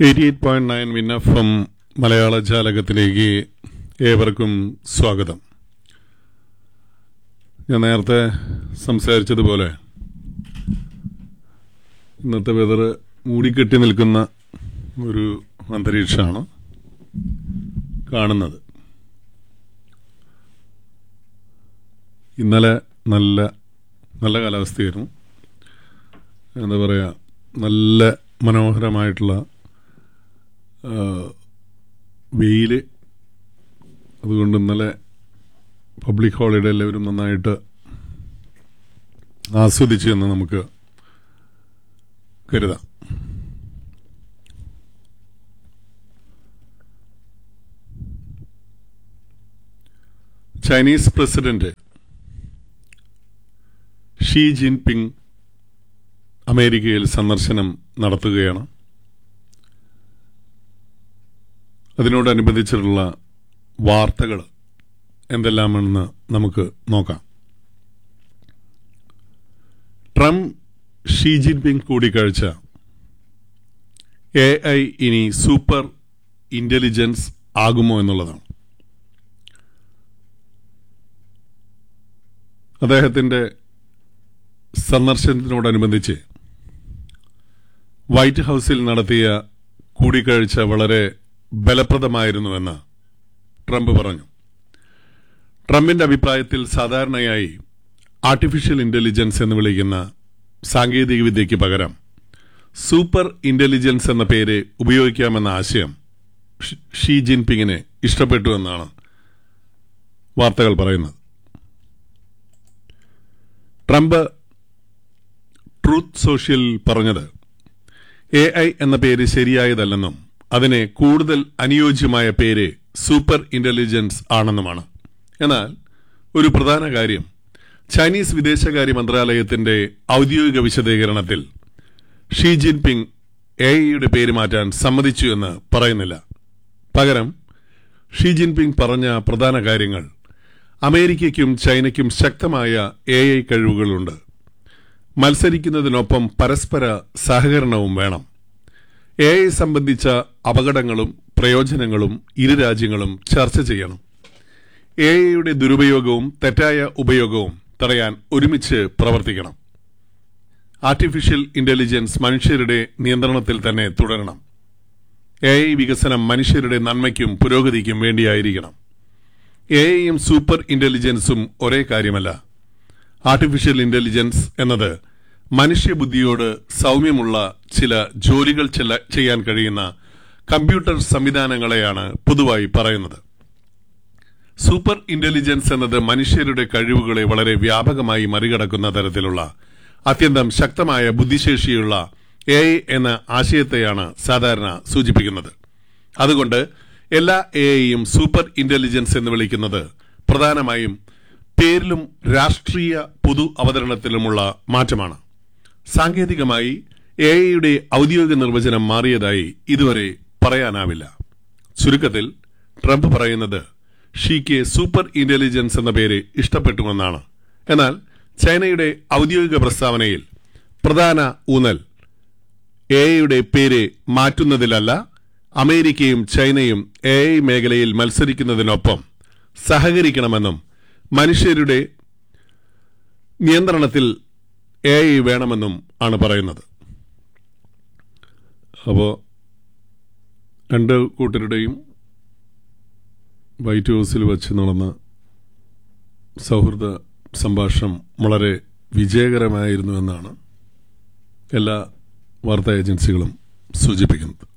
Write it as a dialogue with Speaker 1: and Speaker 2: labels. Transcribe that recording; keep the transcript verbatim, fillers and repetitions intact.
Speaker 1: Eighty eight point nine win F M മലയാള ജാലകത്തിലേക്ക് ഏവർക്കും സ്വാഗതം. ഞാൻ നേരത്തെ സംസാരിച്ചതുപോലെ ഇന്നത്തെ വെതർ മൂടിക്കെട്ടി നിൽക്കുന്ന ഒരു അന്തരീക്ഷമാണ് കാണുന്നത്. ഇന്നലെ നല്ല നല്ല കാലാവസ്ഥയായിരുന്നു. എന്താ പറയുക, നല്ല മനോഹരമായിട്ടുള്ള വെയിൽ. അതുകൊണ്ട് ഇന്നലെ പബ്ലിക് ഹോളിഡേ എല്ലാവരും നന്നായിട്ട് ആസ്വദിച്ചു എന്ന് നമുക്ക് കരുതാം. ചൈനീസ് പ്രസിഡന്റ് ഷീ ജിൻപിങ് അമേരിക്കയിൽ സന്ദർശനം നടത്തുകയാണ്. അതിനോടനുബന്ധിച്ചിട്ടുള്ള വാർത്തകൾ എന്തെല്ലാമെന്ന് നമുക്ക് നോക്കാം. ട്രംപ് ഷീ ജിൻപിങ് കൂടിക്കാഴ്ച. എ ഐ ഇനി സൂപ്പർ ഇന്റലിജൻസ് ആകുമോ എന്നുള്ളതാണ്. അദ്ദേഹത്തിന്റെ സന്ദർശനത്തിനോടനുബന്ധിച്ച് വൈറ്റ് ഹൌസിൽ നടത്തിയ കൂടിക്കാഴ്ച വളരെ ഫലപ്രദമായിരുന്നുവെന്ന് ട്രംപ് പറഞ്ഞു. ട്രംപിന്റെ അഭിപ്രായത്തിൽ സാധാരണയായി ആർട്ടിഫിഷ്യൽ ഇന്റലിജൻസ് എന്ന് വിളിക്കുന്ന സാങ്കേതികവിദ്യയ്ക്ക് പകരം സൂപ്പർ ഇന്റലിജൻസ് എന്ന പേര് ഉപയോഗിക്കാമെന്ന ആശയം ഷീ ജിൻപിങ്ങിന് ഇഷ്ടപ്പെട്ടു എന്നാണ് വാർത്തകൾ പറയുന്നത്. ട്രംപ് ട്രൂത്ത് സോഷ്യൽ പറഞ്ഞത് എ ഐ എന്ന പേര് ശരിയായതല്ലെന്നും അതിന് കൂടുതൽ അനുയോജ്യമായ പേര് സൂപ്പർ ഇന്റലിജൻസ് ആണെന്നുമാണ്. എന്നാൽ ഒരു പ്രധാന കാര്യം, ചൈനീസ് വിദേശകാര്യ മന്ത്രാലയത്തിന്റെ ഔദ്യോഗിക വിശദീകരണത്തിൽ ഷീ ജിൻപിങ് എ ഐയുടെ പേര് മാറ്റാൻ സമ്മതിച്ചു എന്ന് പറയുന്നില്ല. പകരം ഷീ ജിൻപിങ് പറഞ്ഞ പ്രധാന കാര്യങ്ങൾ, അമേരിക്കയ്ക്കും ചൈനയ്ക്കും ശക്തമായ എ ഐ കഴിവുകളുണ്ട്. മത്സരിക്കുന്നതിനൊപ്പം പരസ്പര സഹകരണവും വേണം. എ ഐ സംബന്ധിച്ച അപകടങ്ങളും പ്രയോജനങ്ങളും ഇരു രാജ്യങ്ങളും ചർച്ച ചെയ്യണം. എ ഐയുടെ ദുരുപയോഗവും തെറ്റായ ഉപയോഗവും തടയാൻ ഒരുമിച്ച് പ്രവർത്തിക്കണം. ആർട്ടിഫിഷ്യൽ ഇന്റലിജൻസ് മനുഷ്യരുടെ നിയന്ത്രണത്തിൽ തന്നെ തുടരണം. എ ഐ വികസനം മനുഷ്യരുടെ നന്മയ്ക്കും പുരോഗതിക്കും വേണ്ടിയായിരിക്കണം. എ ഐയും സൂപ്പർ ഇന്റലിജൻസും ഒരേ കാര്യമല്ല. ആർട്ടിഫിഷ്യൽ ഇന്റലിജൻസ് എന്നത് മനുഷ്യബുദ്ധിയോട് സൗമ്യമുള്ള ചില ജോലികൾ ചെയ്യാൻ കഴിയുന്ന കമ്പ്യൂട്ടർ സംവിധാനങ്ങളെയാണ് പൊതുവായി പറയുന്നത്. സൂപ്പർ ഇന്റലിജൻസ് എന്നത് മനുഷ്യരുടെ കഴിവുകളെ വളരെ വ്യാപകമായി മറികടക്കുന്ന തരത്തിലുള്ള അത്യന്തം ശക്തമായ ബുദ്ധിശേഷിയുള്ള എ ഐ എന്ന ആശയത്തെയാണ് സാധാരണ സൂചിപ്പിക്കുന്നത്. അതുകൊണ്ട് എല്ലാ എ ഐയും സൂപ്പർ ഇന്റലിജൻസ് എന്ന് വിളിക്കുന്നത് പ്രധാനമായും പേരിലും രാഷ്ട്രീയ പൊതു അവതരണത്തിലുമുള്ള മാറ്റമാണ്. സാങ്കേതികമായി എ ഐയുടെ ഔദ്യോഗിക നിർവചനം മാറിയതായി ഇതുവരെ പറയാനാവില്ല. ചുരുക്കത്തിൽ ട്രംപ് പറയുന്നത് ഷീക്ക് സൂപ്പർ ഇന്റലിജൻസ് എന്ന പേര് ഇഷ്ടപ്പെട്ടുവെന്നാണ്. എന്നാൽ ചൈനയുടെ ഔദ്യോഗിക പ്രസ്താവനയിൽ പ്രധാന ഊന്നൽ എ ഐയുടെ പേര് മാറ്റുന്നതിലല്ല, അമേരിക്കയും ചൈനയും എ ഐ മേഖലയിൽ മത്സരിക്കുന്നതിനൊപ്പം സഹകരിക്കണമെന്നും മനുഷ്യരുടെ നിയന്ത്രണത്തിൽ എ ഐ വേണമെന്നും ആണ് പറയുന്നത്. അപ്പോൾ രണ്ട് കൂട്ടരുടെയും വൈറ്റ് ഹൗസിൽ വച്ച് നടന്ന സൗഹൃദ സംഭാഷണം വളരെ വിജയകരമായിരുന്നു എന്നാണ് എല്ലാ വാർത്താ ഏജൻസികളും സൂചിപ്പിക്കുന്നത്.